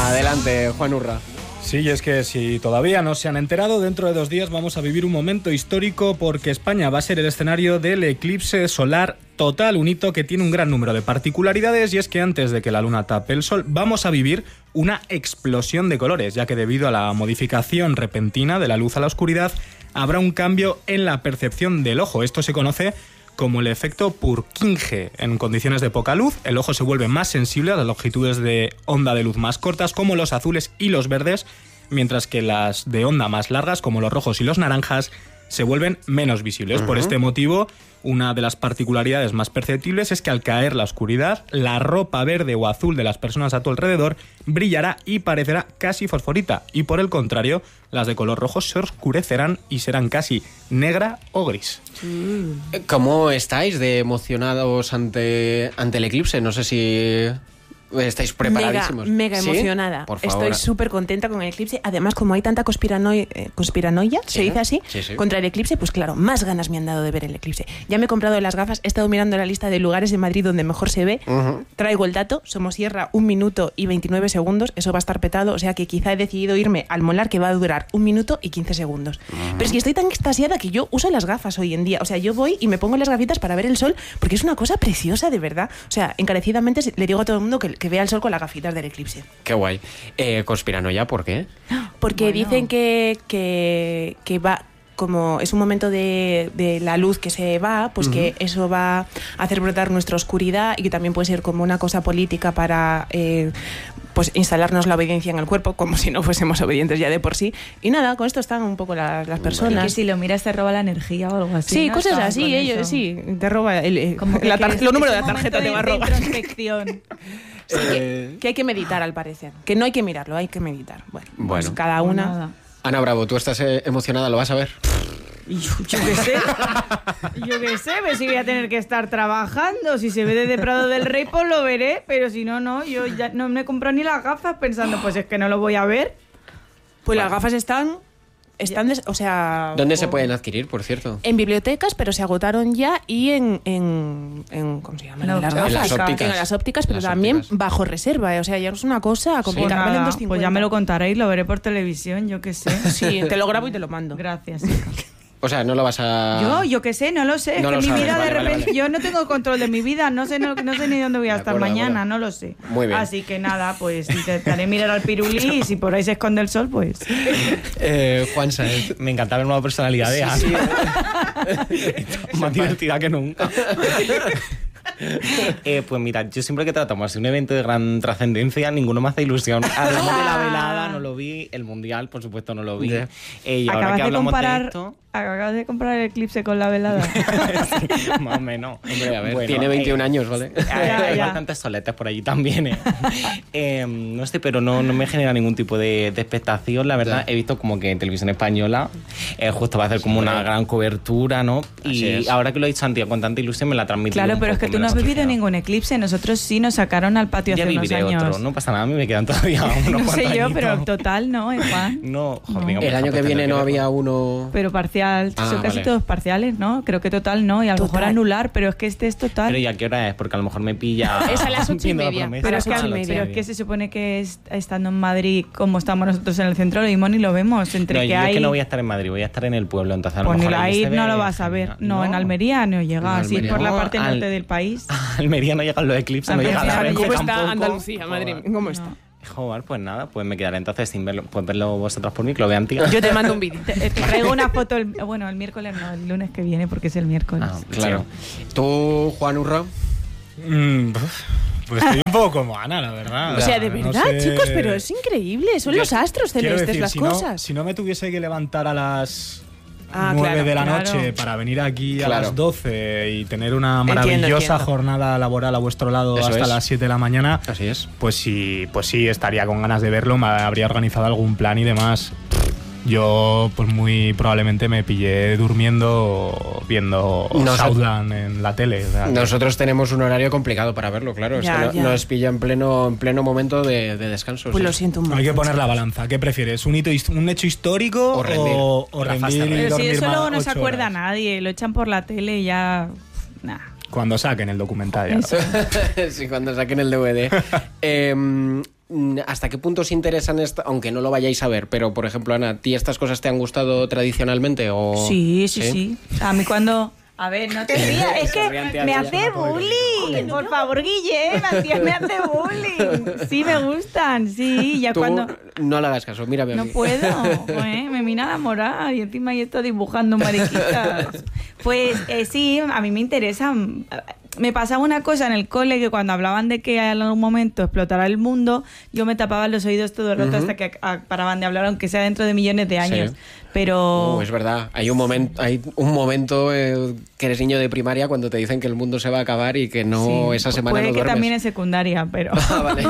Adelante, Juan Urra. Sí, y es que si todavía no se han enterado, dentro de 2 días vamos a vivir un momento histórico porque España va a ser el escenario del eclipse solar total, un hito que tiene un gran número de particularidades, y es que antes de que la luna tape el sol vamos a vivir una explosión de colores, ya que debido a la modificación repentina de la luz a la oscuridad habrá un cambio en la percepción del ojo. Esto se conoce como el efecto Purkinje. En condiciones de poca luz, el ojo se vuelve más sensible a las longitudes de onda de luz más cortas, como los azules y los verdes, mientras que las de onda más largas, como los rojos y los naranjas, se vuelven menos visibles. Por este motivo, una de las particularidades más perceptibles es que al caer la oscuridad, la ropa verde o azul de las personas a tu alrededor brillará y parecerá casi fosforita, y por el contrario, las de color rojo se oscurecerán y serán casi negra o gris. ¿Cómo estáis de emocionados ante el eclipse? No sé si estáis preparadísimos. Mega ¿Sí? emocionada. Por favor. Estoy súper contenta con el eclipse. Además, como hay tanta conspiranoia, ¿se dice así? Sí. Contra el eclipse, pues claro, más ganas me han dado de ver el eclipse. Ya me he comprado las gafas, he estado mirando la lista de lugares de Madrid donde mejor se ve. Traigo el dato, Somosierra 1 minuto y 29 segundos, eso va a estar petado, o sea que quizá he decidido irme al Molar, que va a durar 1 minuto y 15 segundos. Pero es que estoy tan extasiada que yo uso las gafas hoy en día. O sea, yo voy y me pongo las gafitas para ver el sol, porque es una cosa preciosa, de verdad. O sea, encarecidamente le digo a todo el mundo que vea el sol con las gafitas del eclipse. Qué guay. ¿Conspiranoia por qué? Porque dicen que va, como es un momento de la luz que se va, pues que eso va a hacer brotar nuestra oscuridad, y que también puede ser como una cosa política para pues instalarnos la obediencia en el cuerpo, como si no fuésemos obedientes ya de por sí. Y nada, con esto están un poco las personas. Que si lo miras te roba la energía o algo así. Sí, ¿no? cosas Estaban así, con ellos eso. sí, te roba Como que los números de la es un tarjeta te va a momento robar. de introspección. Sí, que hay que meditar, al parecer. Que no hay que mirarlo, hay que meditar. Bueno. Pues cada Pues una. nada. Ana Bravo, ¿tú estás emocionada? ¿Lo vas a ver? Y yo qué sé, pues si voy a tener que estar trabajando. Si se ve desde Prado del Rey, pues lo veré, pero si no, no. Yo ya no me compro ni las gafas pensando, pues es que no lo voy a ver. Pues las gafas están o sea... ¿Dónde se pueden adquirir, por cierto? En bibliotecas, pero se agotaron ya, y en ¿cómo se llama? No, Las en gafas. las ópticas. En las ópticas, pero Las también ópticas. bajo reserva. O sea, ya es una cosa Pues, complicada. Valen nada, 2,50. pues ya me lo contaréis, lo veré por televisión, yo qué sé. Sí, te lo grabo y te lo mando. Gracias, hija. O sea, no lo vas a... Yo qué sé, no lo sé. No es lo que mi sabes, vida vale, de vale, repente... vale. Yo no tengo control de mi vida, no sé ni dónde voy a De estar acuerdo, de mañana, acuerdo. no lo sé. Muy bien. Así que nada, pues intentaré mirar al pirulí, y si por ahí se esconde el sol, pues... Juan Saez. Me encanta ver nueva personalidad de Ana. Más divertida que nunca. Pues mira, yo siempre que tratamos de un evento de gran trascendencia, ninguno me hace ilusión. Hablamos de la velada, no lo vi. El mundial, por supuesto, no lo vi. Ya. Y ahora que hablamos de esto... Acabas de comparar el eclipse con la velada. Sí, más o menos. Hombre, a ver, Bueno, tiene 21 años, ¿vale? Hay ya. bastantes soletes por allí también, no sé, pero no me genera ningún tipo de expectación, la verdad. Ya. He visto como que en Televisión Española justo va a hacer como una gran cobertura, ¿no? Así Y es. ahora que lo ha dicho Santiago con tanta ilusión, me la transmite. Claro, pero es que tú no has vivido ningún eclipse. Nosotros sí nos sacaron al patio Ya hace unos viviré años. otro, no pasa nada, a mí me quedan todavía unos No sé cuantos yo, añitos. pero total no, Juan. No, joder, No. venga, El pues, año que pues, viene tendré no que había verlo. uno... Pero parcial, Ah, son casi vale. todos parciales, ¿no? Creo que total no, y a lo mejor Total. anular, pero es que este es total. Pero ¿y a qué hora es? Porque a lo mejor me pilla... Es a las 8:30, viendo la promesa. Pero a es, las que, 8:30. pero es que se supone que estando en Madrid, como estamos nosotros en el centro, lo mismo ni lo vemos. Entre No, que yo hay... es que no voy a estar en Madrid, voy a estar en el pueblo, entonces a lo Pues ni mejor la allí ir se no ve lo vas a ver. genial. No, en Almería no llega. En Así Almería. por la No, parte norte del país. A Almería no llegan los eclipses, no Almería, llega la fíjate Renfe ¿Cómo está tampoco. Andalucía, madre mía? ¿Cómo está? Joder, pues nada, pues me quedaré entonces sin verlo. Pues verlo vosotros por mí, que lo vean, tío. Yo te mando un vídeo. Te traigo una foto, el miércoles no, el lunes que viene, porque es el miércoles. Ah, Claro. ¿Tú, Juan Urra? Pues estoy un poco como Ana, la verdad. O sea, de No verdad, sé. chicos, pero es increíble. Son Yo los astros quiero celestes decir, las si cosas. Si no me tuviese que levantar a las 9 claro, de la claro. noche para venir aquí a Claro. las 12 y tener una Entiendo, maravillosa entiendo. jornada laboral a vuestro lado Eso hasta es. las 7 de la mañana, Así es. pues sí, estaría con ganas de verlo, me habría organizado algún plan y demás. Yo, pues muy probablemente me pillé durmiendo viendo Southland en la tele. O sea, Nosotros tenemos un horario complicado para verlo, claro. Es Ya, que ya. nos pilla en pleno momento de descanso. Pues sí. lo siento un montón. hay que poner la balanza. ¿Qué prefieres? ¿Un hecho histórico O rendir. o La rendir fast y travel. Pero si dormir eso luego no más se 8 acuerda horas? nadie, lo echan por la tele y ya... Nah. Cuando saquen el documental. Ya. Sí, cuando saquen el DVD. ¿hasta qué punto os interesan, aunque no lo vayáis a ver? Pero, por ejemplo, Ana, ¿a ti estas cosas te han gustado tradicionalmente? O... Sí. A mí cuando... A ver, no te rías, es que me hace bullying. Por favor, Guille, me hace bullying. Sí, me gustan, sí. Ya Tú cuando... no le hagas caso, mírame a No mí. puedo, me mira a enamorar y encima ahí estoy dibujando mariquitas. Pues sí, a mí me interesa. Me pasaba una cosa en el cole que cuando hablaban de que en algún momento explotará el mundo, yo me tapaba los oídos todo el rato hasta que paraban de hablar, aunque sea dentro de millones de años. Sí. Pero... Es verdad, hay un momento que eres niño de primaria cuando te dicen que el mundo se va a acabar y que no sí, esa semana puede no que duermes. también en secundaria, pero... Vale.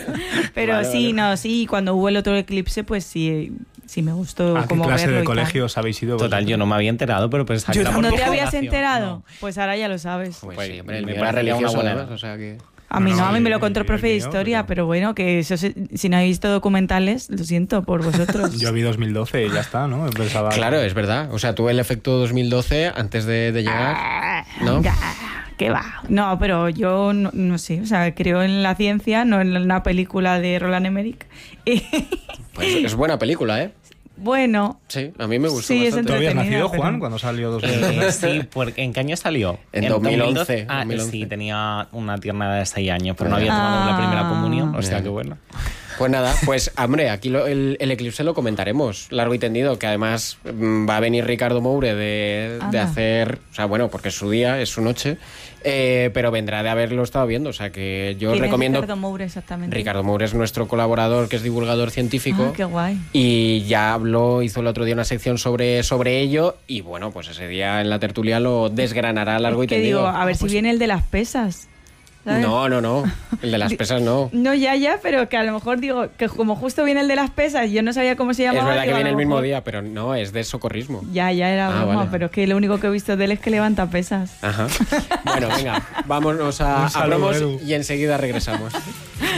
Pero Vale, sí, vale. sí, cuando hubo el otro eclipse, pues sí me gustó ¿A qué como clase verlo de y tal. colegios habéis ido? Total, yo no me había enterado, pero pensaba que era por ¿No te habías divulgación. enterado? No. Pues ahora ya lo sabes. Pues Pues sí, hombre, el me mío era parecía una religioso, buena además, edad. o sea que... A mí No, no, a mí me lo el- contó el profe de el mío, historia, pero- pero bueno, que eso si no habéis visto documentales, lo siento por vosotros. Yo vi 2012 y ya está, ¿no? Pensaba Claro, es verdad. O sea, tú el efecto 2012 antes de llegar, ¿no? ¿Qué va? No, pero yo no sé, o sea, creo en la ciencia, no en una película de Roland Emmerich. Y, Pues es buena película, ¿eh? bueno, Sí, a mí me gustó Sí, es bastante. ¿Tú habías entretenida, nacido, pero- Juan, cuando salió 2012? Sí, porque ¿en qué año salió? En 2011, Ah, 2011. sí, tenía una tierna edad de 6 años, pero no había tomado la primera comunión, o sea que bueno. Pues nada, pues hombre, aquí el eclipse lo comentaremos largo y tendido, que además va a venir Ricardo Moure de Anda. hacer, o sea, bueno, porque es su día, es su noche, pero vendrá de haberlo estado viendo, o sea que yo ¿quién recomiendo... es Ricardo Moure exactamente? Ricardo Moure es nuestro colaborador, que es divulgador científico. Ah, qué guay. Y ya hizo el otro día una sección sobre ello y bueno, pues ese día en la tertulia lo desgranará largo y Que tendido. digo, a ver si viene el de las pesas. ¿sabes? No, el de las pesas no. No, ya, pero que a lo mejor digo que como justo viene el de las pesas, yo no sabía cómo se Es llamaba. verdad que digo, a viene el lo mismo mejor- día, pero no, es de socorrismo. Ya era Ah, broma, vale. pero es que lo único que he visto de él es que levanta pesas. Ajá. Bueno, venga, vámonos a Un saludo, promos Edu. y enseguida regresamos.